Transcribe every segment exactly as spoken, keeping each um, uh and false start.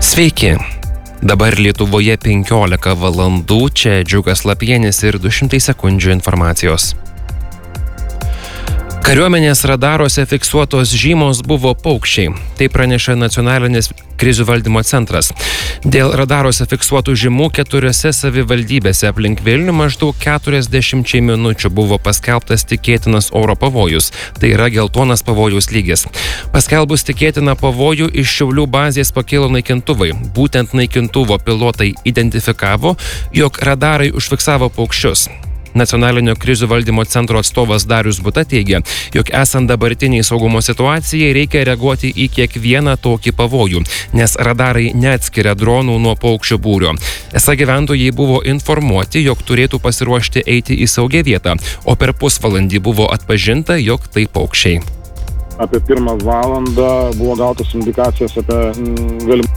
Sveiki. Dabar Lietuvoje penkiolika valandų, čia Džiugas Lapienis ir du šimtai sekundžių informacijos. Kariuomenės radaruose fiksuotos žymos buvo paukščiai. Tai praneša Nacionalinis krizių valdymo centras. Dėl radaruose fiksuotų žymų keturiose savivaldybėse aplink Vilnių maždaug keturiasdešimčiai minučių buvo paskelbtas tikėtinas oro pavojus. Tai yra geltonas pavojaus lygis. Paskelbus tikėtiną pavojų iš Šiaulių bazės pakilo naikintuvai. Būtent naikintuvo pilotai identifikavo, jog radarai užfiksavo paukščius. Nacionalinio krizių valdymo centro atstovas Darius Buta teigia, jog esant dabartiniai saugumo situacijai reikia reaguoti į kiekvieną tokį pavojų, nes radarai neatskiria dronų nuo paukščių būrio. Esą gyventojai buvo informuoti, jog turėtų pasiruošti eiti į saugią vietą, o per pusvalandį buvo atpažinta, jog tai paukščiai. Apie pirmą valandą buvo gautos indikacijos apie galimą.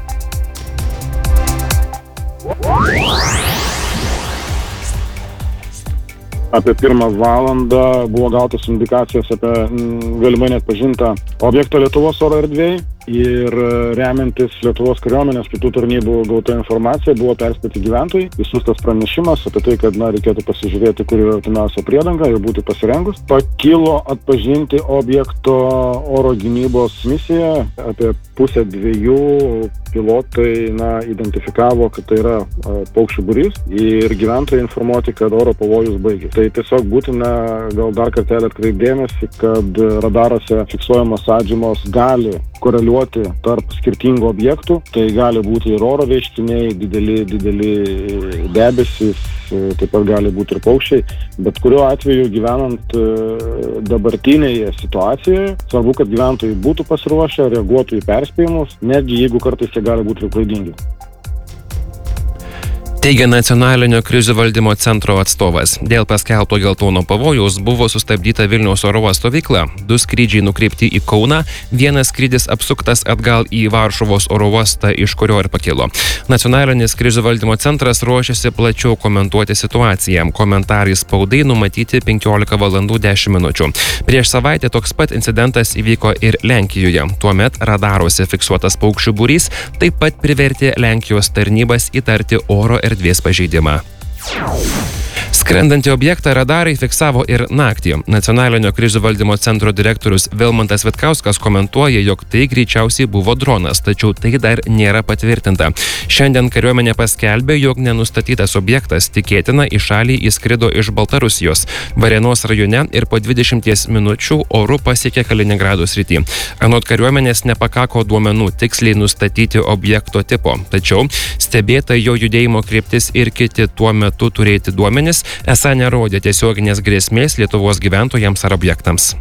Apie pirmą valandą buvo gautos indikacijos apie galimai neatpažintą objektą Lietuvos oro erdvėje ir remiantis Lietuvos kariuomenės kitų tarnybų gauta informacija buvo perspėti gyventojai. Išsiųstas pranešimas apie tai, kad na, reikėtų pasižiūrėti, kur yra artimiausia priedanga ir būti pasirengus. Pakilo atpažinti objekto oro gynybos misiją. Apie pusę dviejų pilotai na, identifikavo, kad tai yra a, paukščių būrys ir gyventojai informuoti, kad oro pavojus baigėsi. Tai tiesiog būtina gal dar kartelį atkreipdėmėsi, kad radaruose fiksuojamos atžymos gali koreliuoti tarp skirtingų objektų. Tai gali būti ir oro reiškiniai, dideli, dideli debesys, taip pat gali būti ir paukščiai. Bet kuriuo atveju gyvenant dabartinėje situacijoje, svarbu, kad gyventojai būtų pasiruošę, reaguotų į perspėjimus, netgi jeigu kartais jie gali būti ir klaidingi. Teigia Nacionalinio krizių valdymo centro atstovas. Dėl paskelbto geltono pavojaus buvo sustabdyta Vilniaus oro uosto veikla. Du skrydžiai nukreipti į Kauną, vienas skrydis apsuktas atgal į Varšuvos oro uostą, iš kurio ir pakilo. Nacionalinis krizių valdymo centras ruošiasi plačiau komentuoti situaciją. Komentarai spaudai numatyti penkiolika valandų dešimt minučių. Prieš savaitę toks pat incidentas įvyko ir Lenkijoje. Tuomet radaruose fiksuotas paukščių būrys taip pat privertė Lenkijos tarnybas įtarti oro erdvės erdvės pažeidimą. Skrendantį objektą radarai fiksavo ir naktį. Nacionalinio krizių valdymo centro direktorius Vilmantas Vitkauskas komentuoja, jog tai greičiausiai buvo dronas, tačiau tai dar nėra patvirtinta. Šiandien kariuomenė paskelbė, jog nenustatytas objektas tikėtina į šalį įskrido iš Baltarusijos. Varėnos rajone ir po dvidešimties minučių oru pasiekė Kaliningrado sritį. Anot kariuomenės nepakako duomenų tiksliai nustatyti objekto tipo, tačiau stebėta jo judėjimo kryptis ir kiti tuo metu turėti duomenis esą nerodė tiesioginės grėsmės Lietuvos gyventojams ar objektams.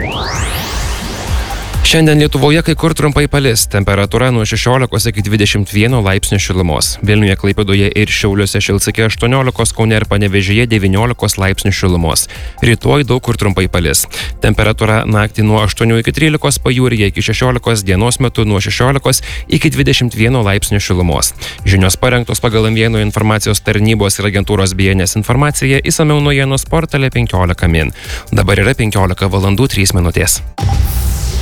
Šiandien Lietuvoje kai kur trumpai palis, temperatūra nuo šešiolikos iki dvidešimt vieno laipsnių šilumos. Vilniuje, Klaipėdoje ir Šiauliuose šils iki aštuoniolikos, Kaune ir Panevėžyje devyniolikos laipsnių šilumos. Rytoj daug kur trumpai palis. Temperatūra naktį nuo aštuonių iki trylikos, pajūryje iki šešiolikos, dienos metu nuo šešiolikos iki dvidešimt vieno laipsnių šilumos. Žinios parengtos pagal M vieno informacijos tarnybos ir agentūros B N S informaciją, išsamiau naujienų portale penkiolika min. Dabar yra penkiolika valandų trys minutės.